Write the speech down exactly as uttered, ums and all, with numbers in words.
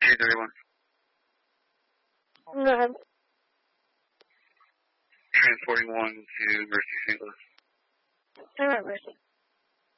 three thirty-one. No. Train forty-one to Mercy, Saint Louis. I'm at Mercy.